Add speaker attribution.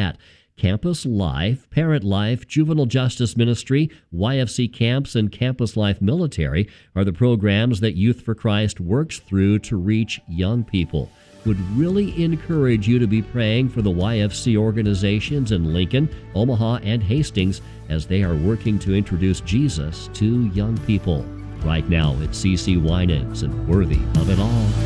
Speaker 1: that. Campus Life, Parent Life, Juvenile Justice Ministry, YFC Camps, and Campus Life Military are the programs that Youth for Christ works through to reach young people. Would really encourage you to be praying for the YFC organizations in Lincoln, Omaha, and Hastings as they are working to introduce Jesus to young people. Right now, it's CeCe Winans and Worthy of It All.